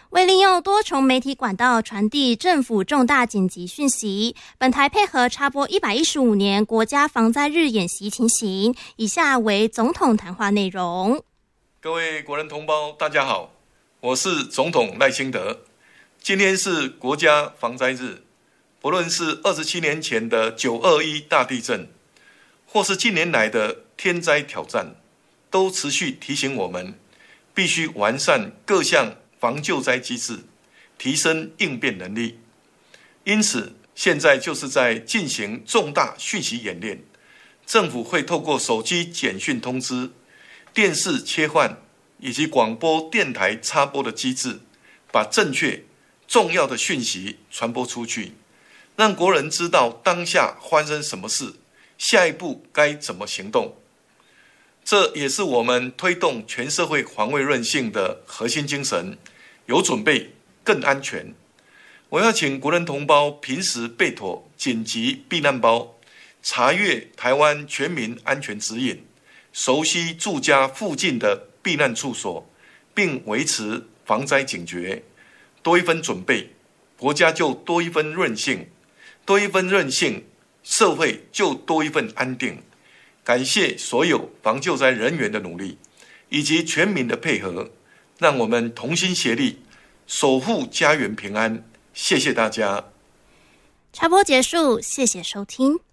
为利用多重媒体管道传递政府重大紧急讯息，本台配合插播115年国家防灾日演习情形，以下为总统谈话内容。 各位国人同胞，大家好，我是总统赖清德。今天是国家防灾日，不论是27年前的921大地震，或是近年来的天灾挑战，都持续提醒我们必须完善各项防救灾机制，提升应变能力。因此，现在就是在进行重大讯息演练，政府会透过手机简讯通知、电视切换以及广播电台插播的机制，把正确重要的讯息传播出去，让国人知道当下发生什么事，下一步该怎么行动。这也是我们推动全社会防卫韧性的核心精神，有准备更安全。我要请国人同胞平时备妥紧急避难包，查阅台湾全民安全指引，熟悉住家附近的避难处所，并维持防灾警觉。多一分准备，国家就多一分韧性；多一分韧性，社会就多一份安定。感谢所有防救灾人员的努力，以及全民的配合，让我们同心协力，守护家园平安。谢谢大家。 插播结束，谢谢收听。